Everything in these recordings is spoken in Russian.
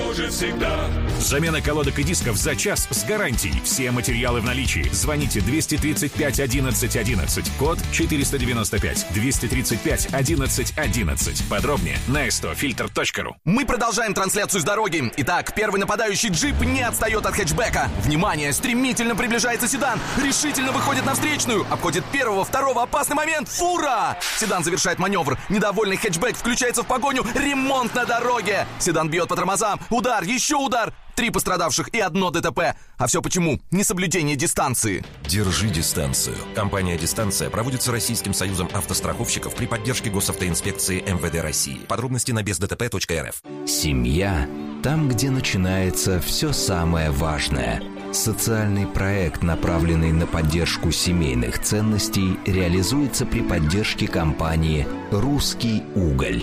служит всегда. Замена колодок и дисков за час с гарантией. Все материалы в наличии. Звоните 235 11 11, код 495, 235 11 11. Подробнее на stofilter.ru. Мы продолжаем трансляцию с дороги. Итак, первый нападающий джип не отстает от хэтчбека. Внимание, стремительно приближается седан. Решительно выходит на встречную. Обходит первого, второго, опасный момент. Фура! Седан завершает маневр. Недовольный хэтчбек включается в погоню. Ремонт на дороге. Седан бьет по тормозам. Удар, еще удар. 3 пострадавших и 1 ДТП. А все почему? Несоблюдение дистанции. Держи дистанцию. Компания «Дистанция» проводится Российским союзом автостраховщиков при поддержке госавтоинспекции МВД России. Подробности на бездтп.рф. Семья – там, где начинается все самое важное. Социальный проект, направленный на поддержку семейных ценностей, реализуется при поддержке компании «Русский уголь».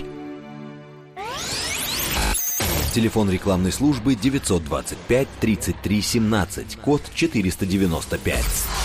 Телефон рекламной службы 925 33 17, код 495.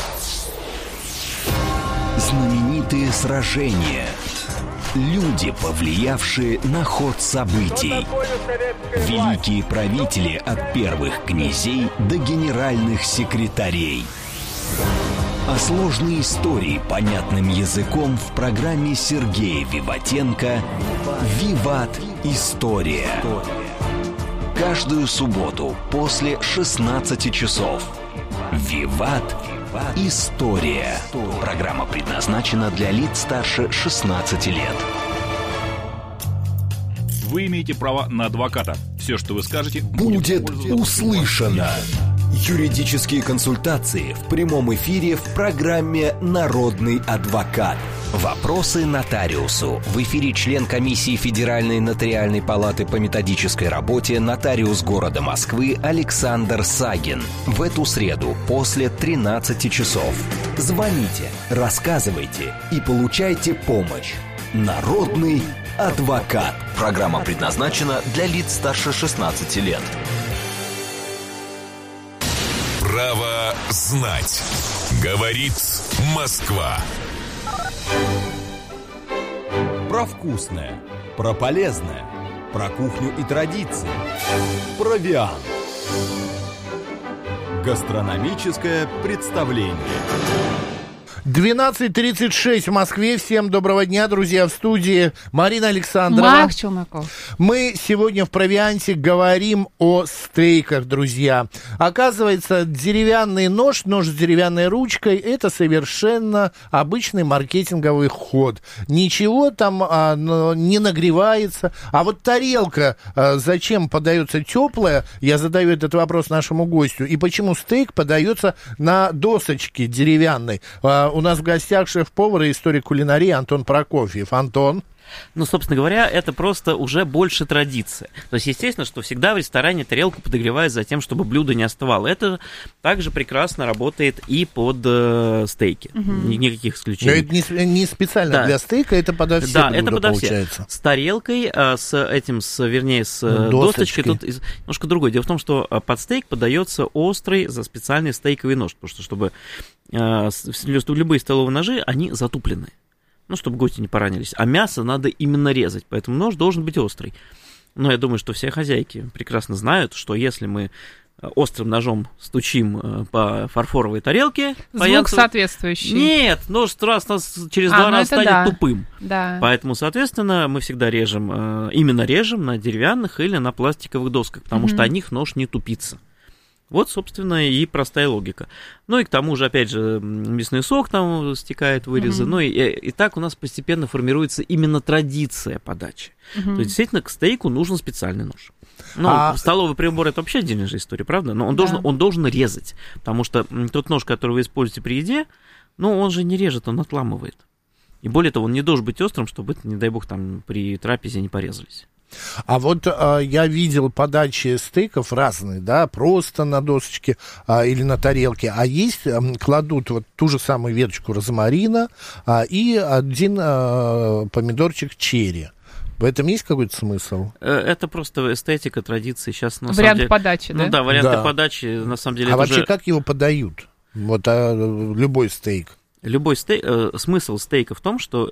Знаменитые сражения. Люди, повлиявшие на ход событий. Великие правители от первых князей до генеральных секретарей. А сложные истории понятным языком в программе Сергея Виватенко «Виват. История». Каждую субботу после 16 часов. «Виват. История». Программа предназначена для лиц старше 16 лет. Вы имеете право на адвоката. Все, что вы скажете, будет услышано. Юридические консультации в прямом эфире в программе «Народный адвокат». Вопросы нотариусу. В эфире член комиссии Федеральной нотариальной палаты по методической работе, нотариус города Москвы Александр Сагин. В эту среду после 13 часов. Звоните, рассказывайте и получайте помощь. Народный адвокат. Программа предназначена для лиц старше 16 лет. Право знать. Говорит Москва. Про вкусное, про полезное, про кухню и традиции, про Виан. Гастрономическое представление. 12:36 в Москве. Всем доброго дня, друзья. В студии Марина Александрова. Марк Челноков. Мы сегодня в «Провианте» говорим о стейках, друзья. Оказывается, деревянный нож с деревянной ручкой — это совершенно обычный маркетинговый ход. Ничего там не нагревается. А вот тарелка зачем подается теплая? Я задаю этот вопрос нашему гостю. И почему стейк подается на досочке деревянной? У нас в гостях шеф-повар и историк кулинарии Антон Прокофьев. Антон. Ну, собственно говоря, это просто уже больше традиция. То есть, естественно, что всегда в ресторане тарелку подогревают за тем, чтобы блюдо не остывало. Это также прекрасно работает и под стейки. Никаких исключений. Но это не специально для стейка, это подо все блюда, это подо получается. Все. С тарелкой, с досточкой, тут немножко другое. Дело в том, что под стейк подается острый специальный стейковый нож, потому что чтобы любые столовые ножи, они затуплены. Ну, чтобы гости не поранились. А мясо надо именно резать, поэтому нож должен быть острый. Но я думаю, что все хозяйки прекрасно знают, что если мы острым ножом стучим по фарфоровой тарелке... Звук соответствующий. Нет, нож через 2 раза станет тупым. Да. Поэтому, соответственно, мы всегда режем на деревянных или на пластиковых досках, потому что о них нож не тупится. Вот, собственно, и простая логика. Ну и к тому же, опять же, мясной сок там стекает, вырезы. Ну и так у нас постепенно формируется именно традиция подачи. То есть, действительно, к стейку нужен специальный нож. Ну, столовый прибор — это вообще отдельная же история, правда? Но он должен резать, потому что тот нож, который вы используете при еде, он же не режет, он отламывает. И более того, он не должен быть острым, чтобы, не дай бог, там при трапезе не порезались. А вот я видел подачи стейков разные, да, просто на досочке или на тарелке, а есть, кладут вот ту же самую веточку розмарина и один помидорчик черри. В этом есть какой-то смысл? Это просто эстетика, традиции. Сейчас, на вариант самом деле, подачи, да? Ну да, варианты подачи, на самом деле. А вообще как его подают? Вот любой стейк. Любой стейк, смысл стейка в том, что